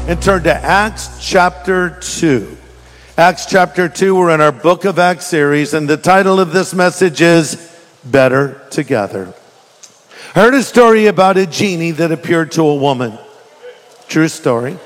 and turn to Acts chapter 2. Acts chapter 2, we're in our Book of Acts series, and the title of this message is Better Together. I heard a story about a genie that appeared to a woman. True story.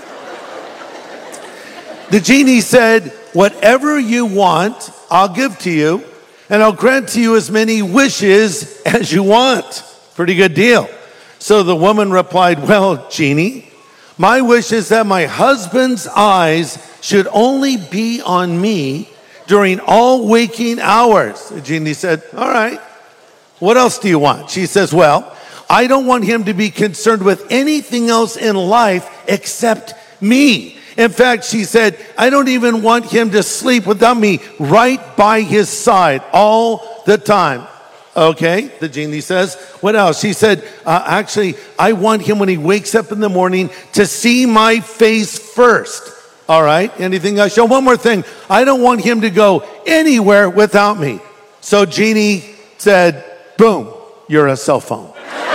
The genie said, "Whatever you want, I'll give to you, and I'll grant to you as many wishes as you want." Pretty good deal. So the woman replied, "Well, genie, my wish is that my husband's eyes should only be on me during all waking hours." The genie said, "All right. What else do you want?" She says, "Well, I don't want him to be concerned with anything else in life except me. In fact," she said, "I don't even want him to sleep without me right by his side all the time." "Okay," the genie says. "What else?" She said, "Actually, I want him when he wakes up in the morning to see my face first." "All right, anything else?" "One more thing. I don't want him to go anywhere without me." So genie said, "Boom, you're a cell phone."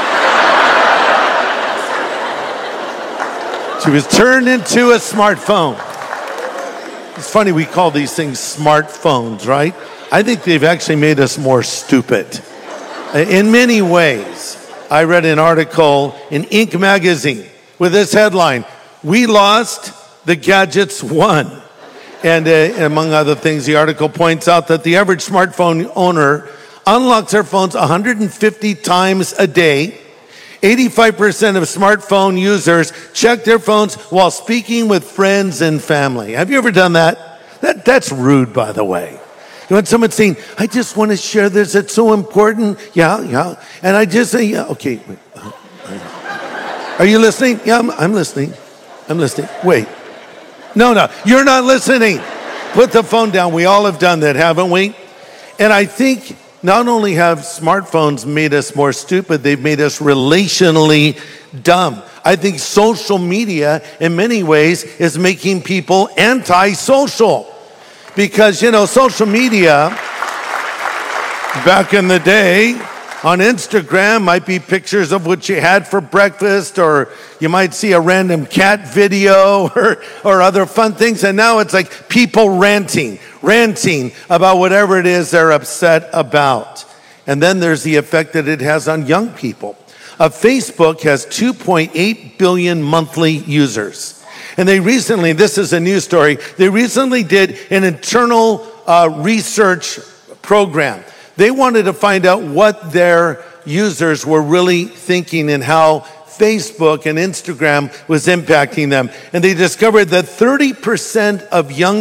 She was turned into a smartphone. It's funny, we call these things smartphones, right? I think they've actually made us more stupid. In many ways. I read an article in Inc. magazine with this headline, "We lost, the gadgets won." And among other things, the article points out that the average smartphone owner unlocks their phones 150 times a day. 85% of smartphone users check their phones while speaking with friends and family. Have you ever done that? That's rude, by the way. When someone's saying, "I just want to share this, it's so important." Yeah. And I just say, "Yeah, okay. Wait. Are you listening?" "Yeah, I'm listening. I'm listening." "Wait. No, you're not listening. Put the phone down." We all have done that, haven't we? And I think not only have smartphones made us more stupid, they've made us relationally dumb. I think social media, in many ways, is making people antisocial. Because, social media, back in the day, on Instagram, might be pictures of what you had for breakfast, or you might see a random cat video or other fun things. And now it's like people ranting about whatever it is they're upset about. And then there's the effect that it has on young people. Facebook has 2.8 billion monthly users. And they recently, this is a news story, they recently did an internal research program. They wanted to find out what their users were really thinking and how Facebook and Instagram was impacting them. And they discovered that 30% of young